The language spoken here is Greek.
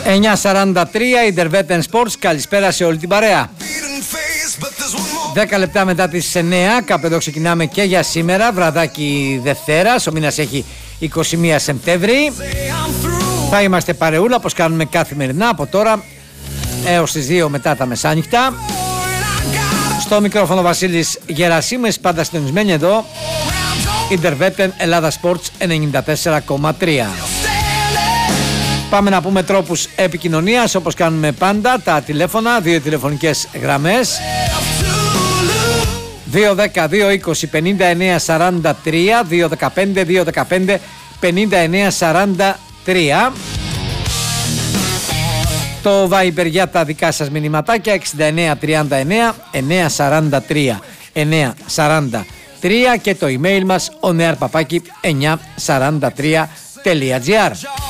9:43 Intervetten Sports. Καλησπέρα σε όλη την παρέα. 10 λεπτά μετά τις 9, κάπου εδώ ξεκινάμε και για σήμερα. Βραδάκι Δευτέρας, ο μήνας έχει 21 Σεπτέμβρη. Θα είμαστε παρεούλα όπως κάνουμε καθημερινά από τώρα έως τις 2 μετά τα μεσάνυχτα. Στο μικρόφωνο Βασίλης Γερασίμης, πάντα συντονισμένοι εδώ. Intervetten Ελλάδα Sports 94,3. Πάμε να πούμε τρόπους επικοινωνίας όπως κάνουμε πάντα. Τα τηλέφωνα, 2 τηλεφωνικές γραμμές, 210 220 59 43, 215 215 59 43. Το Viber για τα δικά σας μηνυματάκια 69 39 943 943 και το email μας onearpapaki943.gr.